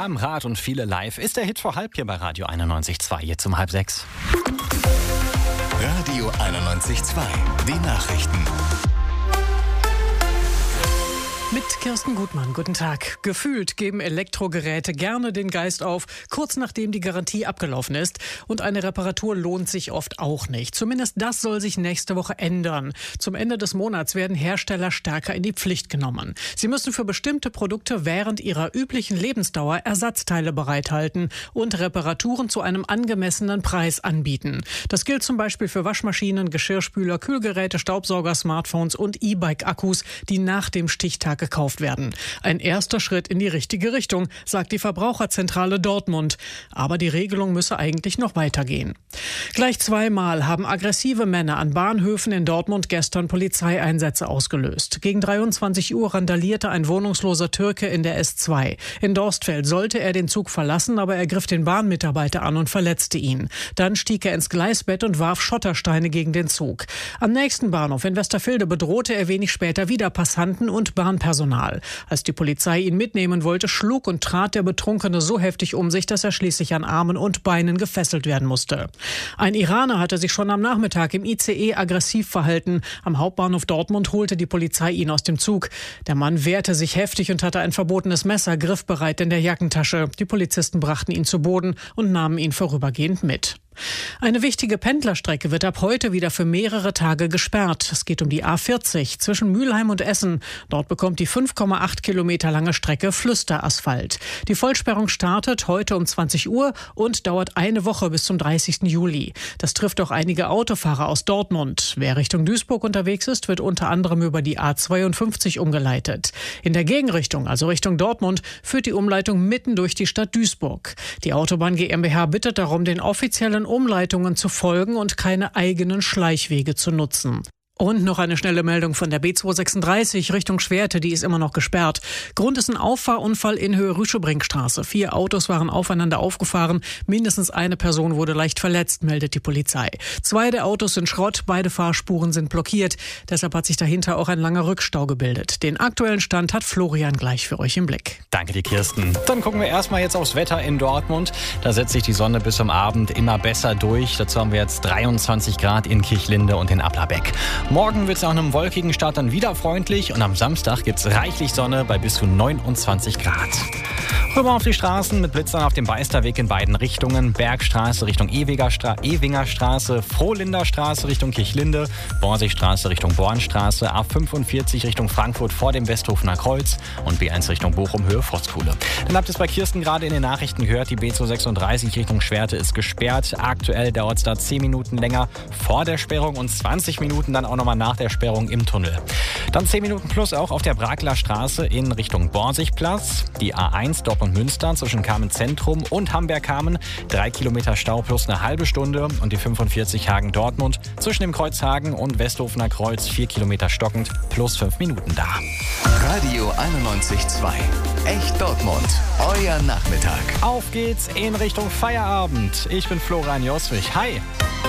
am Rad und viele live ist der Hit vor halb hier bei Radio 91.2, jetzt um 5:30. Radio 91.2, die Nachrichten. Mit Kirsten Gutmann, guten Tag. Gefühlt geben Elektrogeräte gerne den Geist auf, kurz nachdem die Garantie abgelaufen ist. Und eine Reparatur lohnt sich oft auch nicht. Zumindest das soll sich nächste Woche ändern. Zum Ende des Monats werden Hersteller stärker in die Pflicht genommen. Sie müssen für bestimmte Produkte während ihrer üblichen Lebensdauer Ersatzteile bereithalten und Reparaturen zu einem angemessenen Preis anbieten. Das gilt zum Beispiel für Waschmaschinen, Geschirrspüler, Kühlgeräte, Staubsauger, Smartphones und E-Bike-Akkus, die nach dem Stichtag gekauft werden. Ein erster Schritt in die richtige Richtung, sagt die Verbraucherzentrale Dortmund. Aber die Regelung müsse eigentlich noch weitergehen. Gleich zweimal haben aggressive Männer an Bahnhöfen in Dortmund gestern Polizeieinsätze ausgelöst. Gegen 23 Uhr randalierte ein wohnungsloser Türke in der S2. In Dorstfeld sollte er den Zug verlassen, aber er griff den Bahnmitarbeiter an und verletzte ihn. Dann stieg er ins Gleisbett und warf Schottersteine gegen den Zug. Am nächsten Bahnhof in Westerfilde bedrohte er wenig später wieder Passanten und Bahnpersonal. Als die Polizei ihn mitnehmen wollte, schlug und trat der Betrunkene so heftig um sich, dass er schließlich an Armen und Beinen gefesselt werden musste. Ein Iraner hatte sich schon am Nachmittag im ICE aggressiv verhalten. Am Hauptbahnhof Dortmund holte die Polizei ihn aus dem Zug. Der Mann wehrte sich heftig und hatte ein verbotenes Messer griffbereit in der Jackentasche. Die Polizisten brachten ihn zu Boden und nahmen ihn vorübergehend mit. Eine wichtige Pendlerstrecke wird ab heute wieder für mehrere Tage gesperrt. Es geht um die A40 zwischen Mülheim und Essen. Dort bekommt die 5,8 Kilometer lange Strecke Flüsterasphalt. Die Vollsperrung startet heute um 20 Uhr und dauert eine Woche bis zum 30. Juli. Das trifft auch einige Autofahrer aus Dortmund. Wer Richtung Duisburg unterwegs ist, wird unter anderem über die A52 umgeleitet. In der Gegenrichtung, also Richtung Dortmund, führt die Umleitung mitten durch die Stadt Duisburg. Die Autobahn GmbH bittet darum, den offiziellen Umleitungen zu folgen und keine eigenen Schleichwege zu nutzen. Und noch eine schnelle Meldung von der B236 Richtung Schwerte, die ist immer noch gesperrt. Grund ist ein Auffahrunfall in Höhe Rüschebrinkstraße. 4 Autos waren aufeinander aufgefahren. Mindestens eine Person wurde leicht verletzt, meldet die Polizei. 2 der Autos sind Schrott, beide Fahrspuren sind blockiert. Deshalb hat sich dahinter auch ein langer Rückstau gebildet. Den aktuellen Stand hat Florian gleich für euch im Blick. Danke dir, Kirsten. Dann gucken wir erstmal jetzt aufs Wetter in Dortmund. Da setzt sich die Sonne bis zum Abend immer besser durch. Dazu haben wir jetzt 23 Grad in Kirchlinde und in Applerbeck. Morgen wird es nach einem wolkigen Start dann wieder freundlich und am Samstag gibt es reichlich Sonne bei bis zu 29 Grad. Rüber auf die Straßen mit Blitzern auf dem Beisterweg in beiden Richtungen. Bergstraße Richtung Ewingerstraße, Frohlinder Richtung Kirchlinde, Borsigstraße Richtung Bornstraße, A45 Richtung Frankfurt vor dem Westhofener Kreuz und B1 Richtung Bochum Höhe Vosskuhle. Dann habt ihr es bei Kirsten gerade in den Nachrichten gehört, die B236 Richtung Schwerte ist gesperrt. Aktuell dauert es da 10 Minuten länger vor der Sperrung und 20 Minuten dann auch nochmal nach der Sperrung im Tunnel. Dann 10 Minuten plus auch auf der Brakler Straße in Richtung Borsigplatz. Die A1 Dortmund-Münster zwischen Kamen-Zentrum und Hamberg-Kamen. 3 Kilometer Stau plus eine halbe Stunde. Und die 45 Hagen-Dortmund zwischen dem Kreuz Hagen und Westhofener Kreuz 4 Kilometer stockend plus 5 Minuten da. Radio 91.2. Echt Dortmund. Euer Nachmittag. Auf geht's in Richtung Feierabend. Ich bin Florian Joswig. Hi.